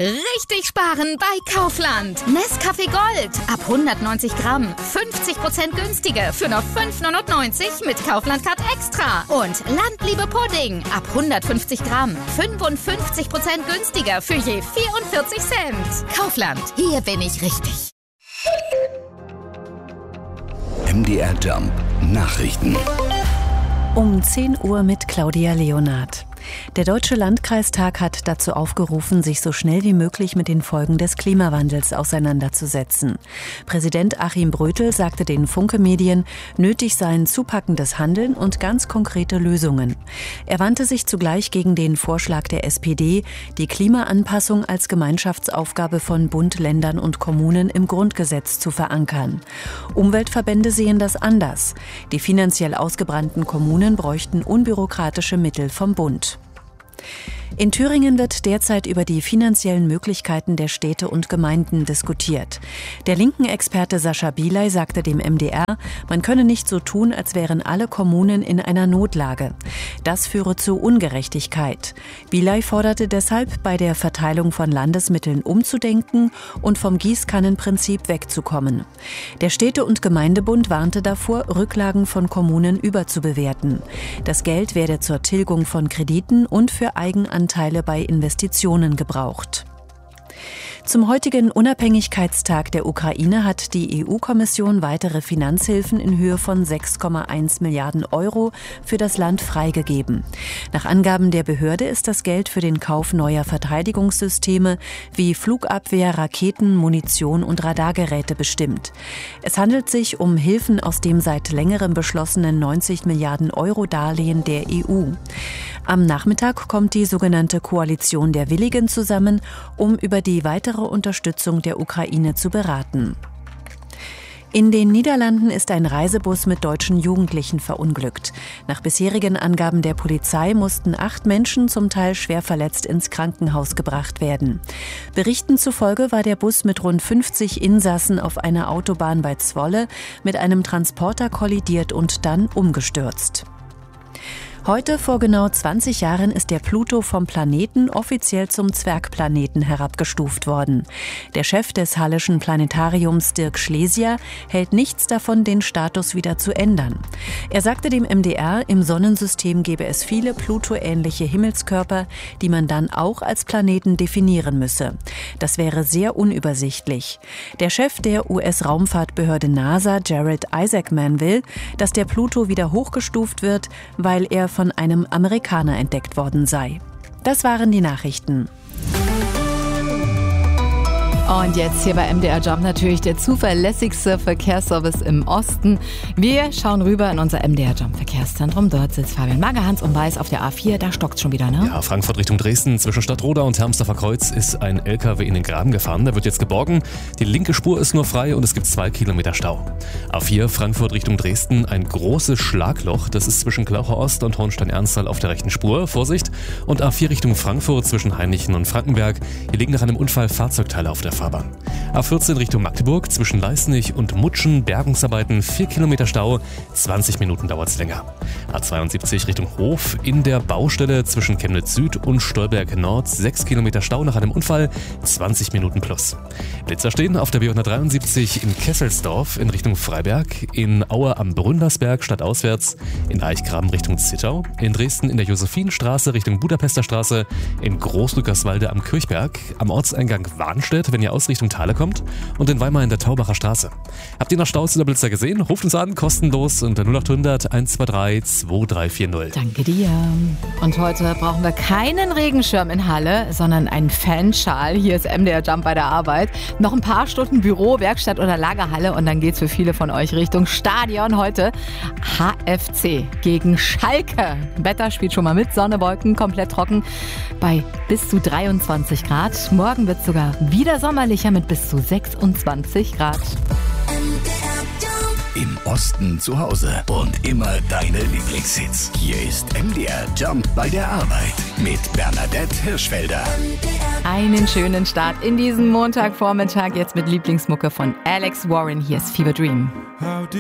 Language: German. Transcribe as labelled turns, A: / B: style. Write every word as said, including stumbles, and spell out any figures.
A: Richtig sparen bei Kaufland. Nescafé Gold ab hundertneunzig Gramm. fünfzig Prozent günstiger für nur fünf neunundneunzig mit Kaufland Card Extra. Und Landliebe Pudding ab hundertfünfzig Gramm. fünfundfünfzig Prozent günstiger für je vierundvierzig Cent. Kaufland, hier bin ich richtig.
B: M D R Jump Nachrichten.
C: Um zehn Uhr mit Claudia Leonard. Der Deutsche Landkreistag hat dazu aufgerufen, sich so schnell wie möglich mit den Folgen des Klimawandels auseinanderzusetzen. Präsident Achim Brötel sagte den Funke-Medien, nötig seien zupackendes Handeln und ganz konkrete Lösungen. Er wandte sich zugleich gegen den Vorschlag der S P D, die Klimaanpassung als Gemeinschaftsaufgabe von Bund, Ländern und Kommunen im Grundgesetz zu verankern. Umweltverbände sehen das anders. Die finanziell ausgebrannten Kommunen bräuchten unbürokratische Mittel vom Bund. In Thüringen wird derzeit über die finanziellen Möglichkeiten der Städte und Gemeinden diskutiert. Der linken Experte Sascha Bielay sagte dem M D R, man könne nicht so tun, als wären alle Kommunen in einer Notlage. Das führe zu Ungerechtigkeit. Bielay forderte deshalb, bei der Verteilung von Landesmitteln umzudenken und vom Gießkannenprinzip wegzukommen. Der Städte- und Gemeindebund warnte davor, Rücklagen von Kommunen überzubewerten. Das Geld werde zur Tilgung von Krediten und für Eigenanteile bei Investitionen gebraucht. Zum heutigen Unabhängigkeitstag der Ukraine hat die E U-Kommission weitere Finanzhilfen in Höhe von sechs Komma eins Milliarden Euro für das Land freigegeben. Nach Angaben der Behörde ist das Geld für den Kauf neuer Verteidigungssysteme wie Flugabwehr, Raketen, Munition und Radargeräte bestimmt. Es handelt sich um Hilfen aus dem seit längerem beschlossenen neunzig Milliarden Euro Darlehen der E U. Am Nachmittag kommt die sogenannte Koalition der Willigen zusammen, um über die weitere Unterstützung der Ukraine zu beraten. In den Niederlanden ist ein Reisebus mit deutschen Jugendlichen verunglückt. Nach bisherigen Angaben der Polizei mussten acht Menschen zum Teil schwer verletzt ins Krankenhaus gebracht werden. Berichten zufolge war der Bus mit rund fünfzig Insassen auf einer Autobahn bei Zwolle mit einem Transporter kollidiert und dann umgestürzt. Heute vor genau zwanzig Jahren ist der Pluto vom Planeten offiziell zum Zwergplaneten herabgestuft worden. Der Chef des Halleschen Planetariums, Dirk Schlesier, hält nichts davon, den Status wieder zu ändern. Er sagte dem M D R, im Sonnensystem gebe es viele Pluto-ähnliche Himmelskörper, die man dann auch als Planeten definieren müsse. Das wäre sehr unübersichtlich. Der Chef der U S-Raumfahrtbehörde NASA, Jared Isaacman, will, dass der Pluto wieder hochgestuft wird, weil er von einem Amerikaner entdeckt worden sei. Das waren die Nachrichten.
D: Und jetzt hier bei M D R Jump natürlich der zuverlässigste Verkehrsservice im Osten. Wir schauen rüber in unser M D R Jump Verkehrszentrum. Dort sitzt Fabian Magerhans und weiß auf der A vier, da stockt's schon wieder, ne?
E: Ja, Frankfurt Richtung Dresden. Zwischen Stadtroda und Hermsdorfer Kreuz ist ein L K W in den Graben gefahren. Der wird jetzt geborgen. Die linke Spur ist nur frei und es gibt zwei Kilometer Stau. A vier Frankfurt Richtung Dresden. Ein großes Schlagloch. Das ist zwischen Klaucher Ost und Hohenstein-Ernsthal auf der rechten Spur. Vorsicht. Und A vier Richtung Frankfurt zwischen Hainichen und Frankenberg. Hier liegen nach einem Unfall Fahrzeugteile auf der Fahrbahn. A vierzehn Richtung Magdeburg, zwischen Leißnich und Mutschen, Bergungsarbeiten, vier Kilometer Stau, zwanzig Minuten dauert's länger. A zweiundsiebzig Richtung Hof, in der Baustelle zwischen Chemnitz Süd und Stolberg Nord, sechs Kilometer Stau nach einem Unfall, zwanzig Minuten plus. Blitzer stehen auf der B hundertdreiundsiebzig in Kesselsdorf in Richtung Freiberg, in Aue am Bründersberg stadtauswärts, in Eichgraben Richtung Zittau, in Dresden in der Josephinstraße Richtung Budapester Straße, in Großrückerswalde am Kirchberg, am Ortseingang Warnstedt, wenn ihr aus Richtung Thale kommt, und in Weimar in der Taubacher Straße. Habt ihr noch Staus oder Blitzer gesehen? Ruft uns an, kostenlos unter null acht hundert eins zwei drei zwei drei vier null.
D: Danke dir. Und heute brauchen wir keinen Regenschirm in Halle, sondern einen Fanschal. Hier ist M D R Jump bei der Arbeit. Noch ein paar Stunden Büro, Werkstatt oder Lagerhalle und dann geht's für viele von euch Richtung Stadion. Heute H F C gegen Schalke. Wetter spielt schon mal mit, Sonne, Wolken, komplett trocken bei bis zu dreiundzwanzig Grad. Morgen wird sogar wieder sommerlicher mit bis zu sechsundzwanzig Grad.
B: Im Osten zu Hause und immer deine Lieblingshits. Hier ist M D R Jump bei der Arbeit mit Bernadette Hirschfelder.
D: Einen schönen Start in diesen Montagvormittag, jetzt mit Lieblingsmucke von Alex Warren. Hier ist Fever Dream.